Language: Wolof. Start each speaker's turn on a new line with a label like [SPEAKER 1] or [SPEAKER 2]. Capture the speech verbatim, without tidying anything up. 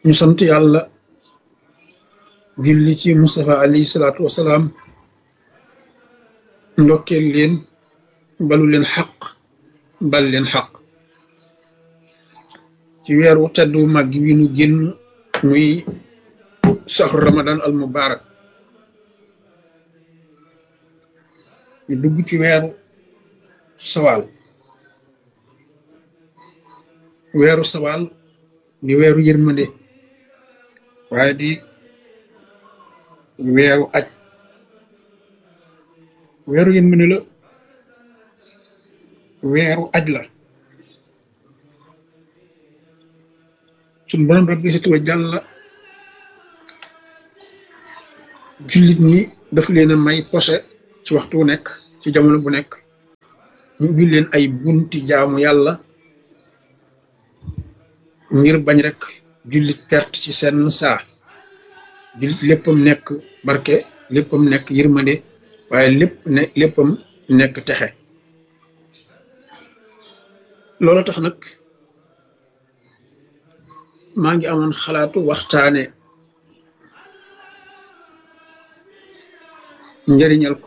[SPEAKER 1] ñu sant yàlla julli ci Mustafa alayhi salaatu wasalaam ndokkeel leen balu leen xaq bal leen xaq ci weeru teddu mag wi nu génn muy saxru ramadan al mubarak ñu dugg ci weeru sawaal weeru sawaal di weeru yërmande waaye di weeru aj weeru yërmande la weeru aj la suñ borom rabbi si tuwa jàlla jullit ñi daf leen a may posé ci waxtu wu nekk ci jamono bu nekk ñu ubbi leen ay bunti jaamu yàlla ngir bañ rek jullit perte ci seen saa jullit léppam nekk barke léppam nekk yërmande waaye lépp ne léppam nekk texe loolu tax nag maa ngi amoon xalaatu waxtaane njëriñal